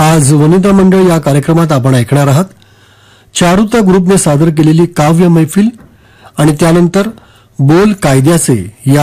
आज वनिता मंडळ या कार्यक्रमात आपण ऐकणार आहात चारुता ग्रुपने सादर केलेली काव्य मैफिल आणि त्यानंतर बोल कायद्याचे या